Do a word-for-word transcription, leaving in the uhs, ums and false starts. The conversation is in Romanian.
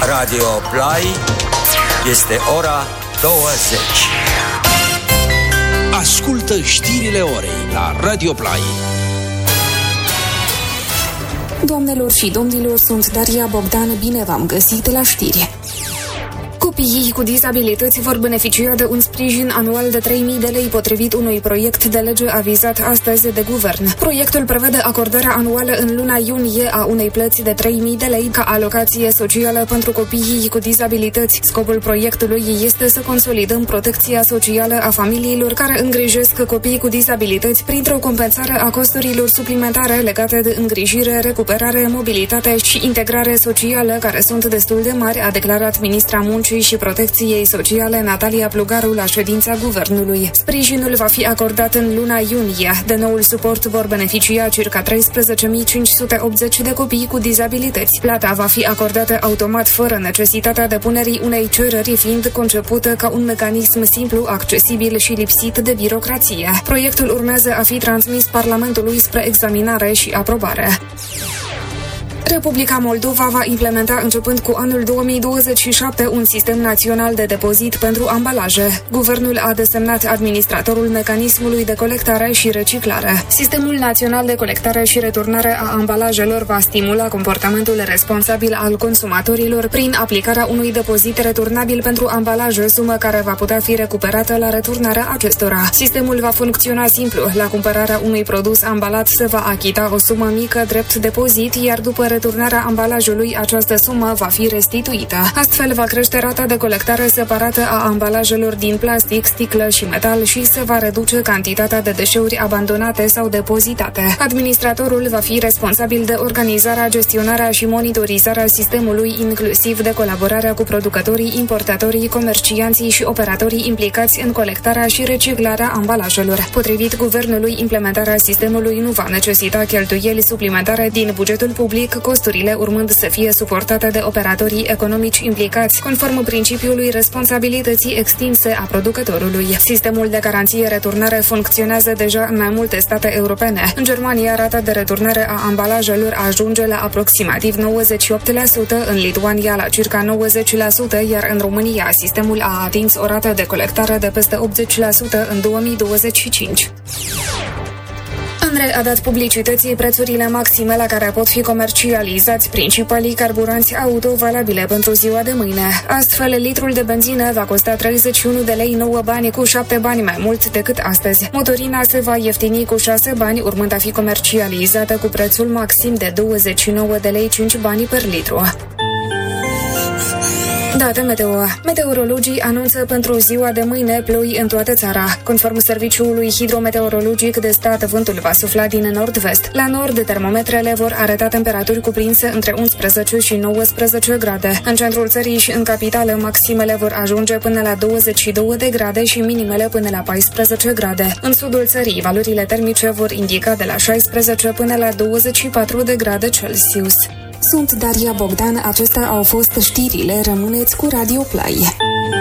Radio Play. Este ora douăzeci. Ascultă știrile orei la Radio Play. Doamnelor și domnilor, sunt Daria Bogdan, bine v-am găsit la știri. Copiii cu dizabilități vor beneficia de un sprijin anual de trei mii de lei potrivit unui proiect de lege avizat astăzi de guvern. Proiectul prevede acordarea anuală în luna iunie a unei plăți de trei mii de lei ca alocație socială pentru copiii cu dizabilități. Scopul proiectului este să consolidăm protecția socială a familiilor care îngrijesc copii cu dizabilități printr-o compensare a costurilor suplimentare legate de îngrijire, recuperare, mobilitate și integrare socială, care sunt destul de mari, a declarat ministra Muncii și Protecției Sociale Natalia Plugaru la ședința guvernului. Sprijinul va fi acordat în luna iunie. De noul suport vor beneficia circa treisprezece mii cinci sute optzeci de copii cu dizabilități. Plata va fi acordată automat, fără necesitatea depunerii unei cereri, fiind concepută ca un mecanism simplu, accesibil și lipsit de birocrație. Proiectul urmează a fi transmis Parlamentului spre examinare și aprobare. Republica Moldova va implementa începând cu anul două mii douăzeci și șapte un sistem național de depozit pentru ambalaje. Guvernul a desemnat administratorul mecanismului de colectare și reciclare. Sistemul național de colectare și returnare a ambalajelor va stimula comportamentul responsabil al consumatorilor prin aplicarea unui depozit returnabil pentru ambalaje, sumă care va putea fi recuperată la returnarea acestora. Sistemul va funcționa simplu. La cumpărarea unui produs ambalat se va achita o sumă mică drept depozit, iar după returnarea ambalajului, această sumă va fi restituită. Astfel va crește rata de colectare separată a ambalajelor din plastic, sticlă și metal și se va reduce cantitatea de deșeuri abandonate sau depozitate. Administratorul va fi responsabil de organizarea, gestionarea și monitorizarea sistemului, inclusiv de colaborarea cu producătorii, importatorii, comercianții și operatorii implicați în colectarea și reciclarea ambalajelor. Potrivit guvernului, implementarea sistemului nu va necesita cheltuieli suplimentare din bugetul public, costurile urmând să fie suportate de operatorii economici implicați, conform principiului responsabilității extinse a producătorului. Sistemul de garanție-returnare funcționează deja în mai multe state europene. În Germania, rata de returnare a ambalajelor ajunge la aproximativ nouăzeci și opt la sută, în Lituania la circa nouăzeci la sută, iar în România sistemul a atins o rată de colectare de peste optzeci la sută în două mii douăzeci și cinci. ANRE a dat publicității prețurile maxime la care pot fi comercializați principalii carburanți auto valabile pentru ziua de mâine. Astfel, litrul de benzină va costa treizeci și unu de lei nouă bani, cu șapte bani mai mult decât astăzi. Motorina se va ieftini cu șase bani, urmând a fi comercializată cu prețul maxim de douăzeci și nouă de lei cinci bani per litru. Date meteo. Meteorologii anunță pentru ziua de mâine ploi în toată țara. Conform Serviciului Hidrometeorologic de Stat, vântul va sufla din nord-vest. La nord, termometrele vor arăta temperaturi cuprinse între unsprezece și nouăsprezece grade. În centrul țării și în capitală, maximele vor ajunge până la douăzeci și două de grade și minimele până la paisprezece grade. În sudul țării, valorile termice vor indica de la șaisprezece până la douăzeci și patru de grade Celsius. Sunt Daria Bogdan, acestea au fost știrile, rămâneți cu Radio Play.